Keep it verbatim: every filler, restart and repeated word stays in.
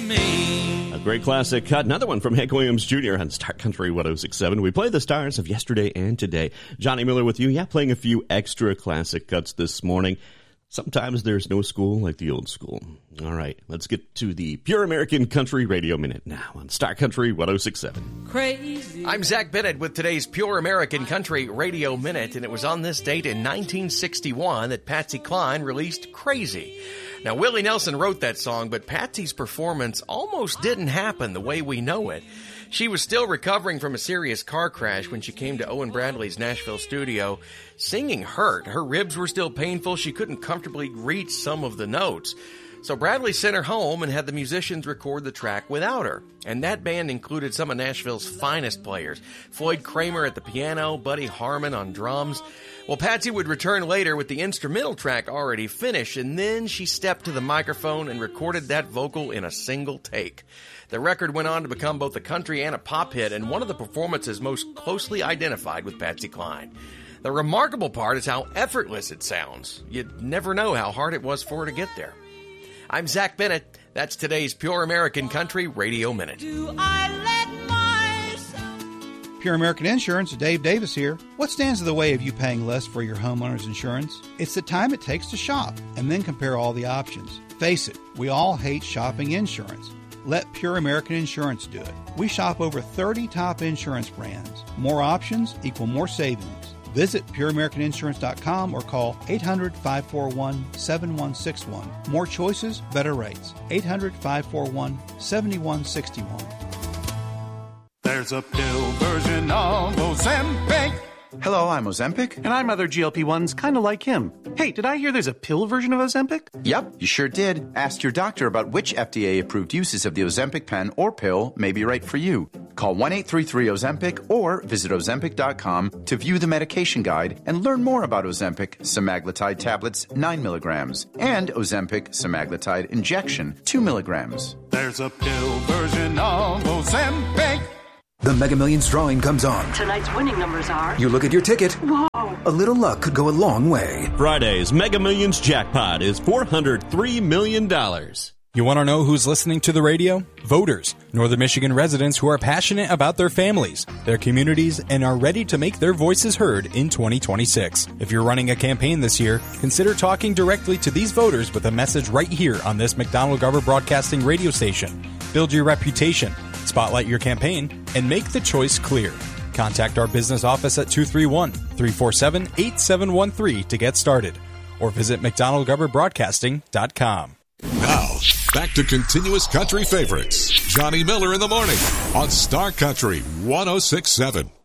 me. A great classic cut. Another one from Hank Williams Junior on Star Country one oh six point seven. We play the stars of yesterday and today. Johnny Miller with you. Yeah, playing a few extra classic cuts this morning. Sometimes there's no school like the old school. All right, let's get to the Pure American Country Radio Minute now on Star Country one oh six point seven. Crazy. I'm Zach Bennett with today's Pure American Country Radio Minute, and it was on this date in nineteen sixty-one that Patsy Cline released Crazy. Now, Willie Nelson wrote that song, but Patsy's performance almost didn't happen the way we know it. She was still recovering from a serious car crash when she came to Owen Bradley's Nashville studio. Singing hurt. Her ribs were still painful. She couldn't comfortably reach some of the notes. So Bradley sent her home and had the musicians record the track without her. And that band included some of Nashville's finest players. Floyd Kramer at the piano, Buddy Harman on drums. Well, Patsy would return later with the instrumental track already finished, and then she stepped to the microphone and recorded that vocal in a single take. The record went on to become both a country and a pop hit, and one of the performances most closely identified with Patsy Cline. The remarkable part is how effortless it sounds. You'd never know how hard it was for her to get there. I'm Zach Bennett. That's today's Pure American Country Radio Minute. Do I let myself... Pure American Insurance, Dave Davis here. What stands in the way of you paying less for your homeowner's insurance? It's the time it takes to shop and then compare all the options. Face it, we all hate shopping insurance. Let Pure American Insurance do it. We shop over thirty top insurance brands. More options equal more savings. Visit pure american insurance dot com or call eight hundred, five four one, seven one six one. More choices, better rates. eight hundred, five four one, seven one six one. There's a pill version of Ozempic. Hello, I'm Ozempic. And I'm other G L P ones kind of like him. Hey, did I hear there's a pill version of Ozempic? Yep, you sure did. Ask your doctor about which F D A-approved uses of the Ozempic pen or pill may be right for you. Call one eight three three Ozempic or visit ozempic dot com to view the medication guide and learn more about Ozempic semaglutide tablets nine milligrams and Ozempic semaglutide injection two milligrams. There's a pill version of Ozempic. The Mega Millions drawing comes on. Tonight's winning numbers are... You look at your ticket. Whoa. A little luck could go a long way. Friday's Mega Millions jackpot is four hundred three million dollars. You want to know who's listening to the radio? Voters, Northern Michigan residents who are passionate about their families, their communities, and are ready to make their voices heard in twenty twenty-six. If you're running a campaign this year, consider talking directly to these voters with a message right here on this McDonald-Garber Broadcasting radio station. Build your reputation, spotlight your campaign, and make the choice clear. Contact our business office at two three one, three four seven, eight seven one three to get started, or visit mcdonald garber broadcasting dot com. Now, back to continuous country favorites. Johnny Miller in the morning on Star Country one oh six point seven.